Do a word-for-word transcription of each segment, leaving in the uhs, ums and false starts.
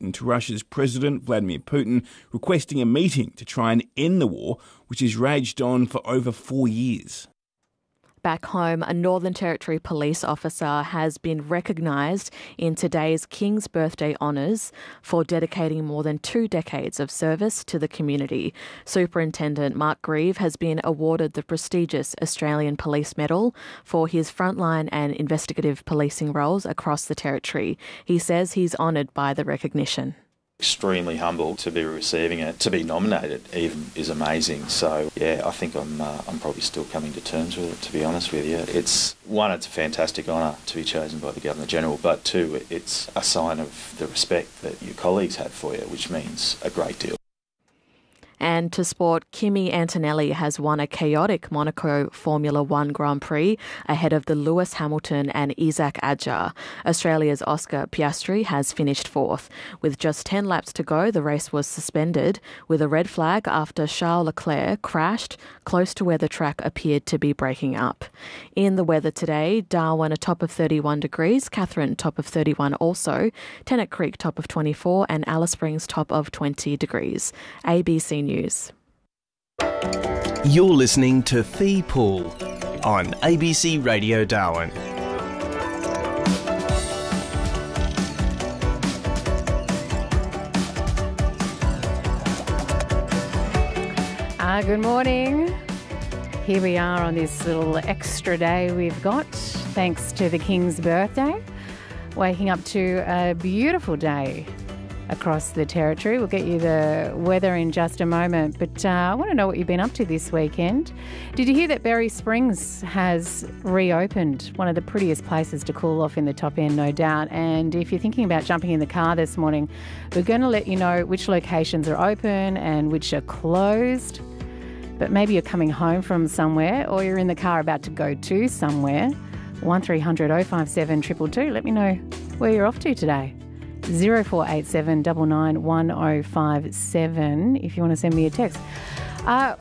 written to Russia's President Vladimir Putin requesting a meeting to try and end the war, which has raged on for over four years. Back home, a Northern Territory police officer has been recognised in today's King's Birthday Honours for dedicating more than two decades of service to the community. Superintendent Mark Grieve has been awarded the prestigious Australian Police Medal for his frontline and investigative policing roles across the Territory. He says he's honoured by the recognition. Extremely humble to be receiving it. To be nominated even is amazing. So yeah, I think I'm uh, I'm probably still coming to terms with it, to be honest with you. It's one, it's a fantastic honour to be chosen by the Governor General, but two, it's a sign of the respect that your colleagues have for you, which means a great deal. And to sport, Kimi Antonelli has won a chaotic Monaco Formula One Grand Prix ahead of the Lewis Hamilton and Isaac Adjar. Australia's Oscar Piastri has finished fourth. With just ten laps to go, the race was suspended with a red flag after Charles Leclerc crashed close to where the track appeared to be breaking up. In the weather today, Darwin a top of thirty-one degrees, Katherine top of thirty-one also, Tennant Creek top of twenty-four and Alice Springs top of twenty degrees. A B C News. News. You're listening to Fee Pool on A B C Radio Darwin. Uh, good morning. Here we are on this little extra day we've got, thanks to the King's birthday. Waking up to a beautiful day across the Territory. We'll get you the weather in just a moment, but uh, I want to know what you've been up to this weekend. Did you hear that Berry Springs has reopened? One of the prettiest places to cool off in the top end, no doubt. And if you're thinking about jumping in the car this morning, we're going to let you know which locations are open and which are closed. But maybe you're coming home from somewhere or you're in the car about to go to somewhere. one three hundred oh five seven two two two. Let me know where you're off to today. zero four eight seven nine nine one oh five seven if you want to send me a text. Uh,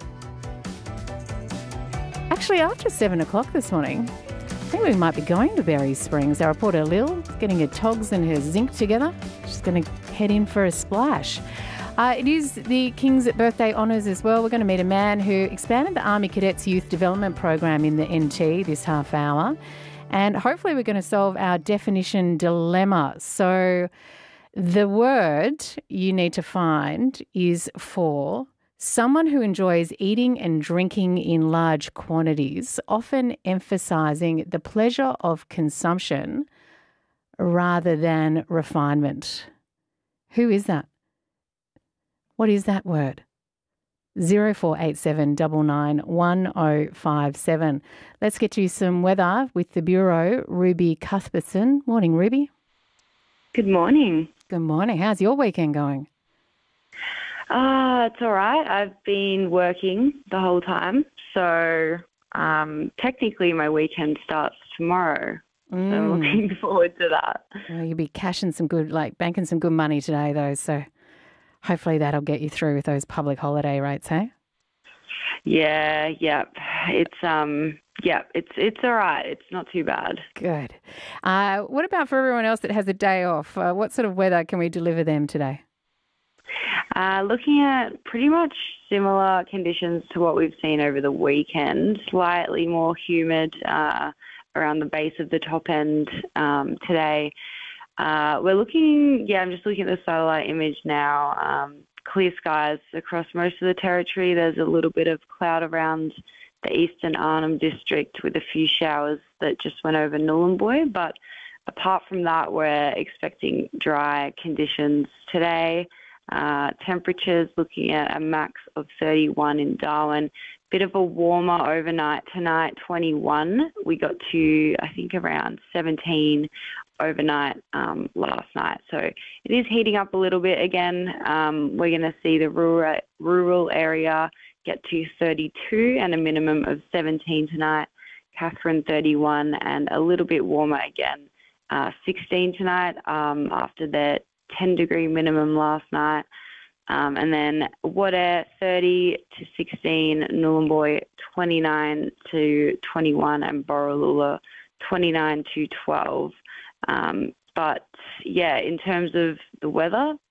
actually, after seven o'clock this morning, I think we might be going to Berry Springs. Our reporter Lil is getting her togs and her zinc together. She's going to head in for a splash. Uh, it is the King's Birthday Honours as well. We're going to meet a man who expanded the Army Cadets Youth Development Program in the N T this half hour. And hopefully we're going to solve our definition dilemma. So the word you need to find is for someone who enjoys eating and drinking in large quantities, often emphasising the pleasure of consumption rather than refinement. Who is that? What is that word? zero four eight seven nine nine one oh five seven. Let's get you some weather with the Bureau, Ruby Cuthbertson. Morning, Ruby. Good morning. Good morning. How's your weekend going? Uh, it's all right. I've been working the whole time. So um, technically my weekend starts tomorrow. Mm. So I'm looking forward to that. Well, you'll be cashing some good, like banking some good money today though. So hopefully that'll get you through with those public holiday rates, hey? Yeah, yeah. It's um yeah, it's it's all right. It's not too bad. Good. Uh, what about for everyone else that has a day off? Uh, what sort of weather can we deliver them today? Uh, looking at pretty much similar conditions to what we've seen over the weekend. Slightly more humid uh, around the base of the top end um, today. Uh, we're looking, yeah, I'm just looking at the satellite image now. Um, clear skies across most of the Territory. There's a little bit of cloud around the eastern Arnhem District with a few showers that just went over Nhulunbuy. But apart from that, we're expecting dry conditions today. Uh, temperatures looking at a max of thirty-one in Darwin. Bit of a warmer overnight tonight, twenty-one. We got to, I think, around seventeen overnight um, last night. So it is heating up a little bit again. Um, we're going to see the rural, rural area get to thirty-two and a minimum of seventeen tonight. Katherine thirty-one and a little bit warmer again. Uh, sixteen tonight um, after the ten degree minimum last night. Um, and then Wadair thirty to sixteen, Nhulunbuy twenty-nine to twenty-one and Borroloola twenty-nine to twelve. Um, but yeah, in terms of the weather,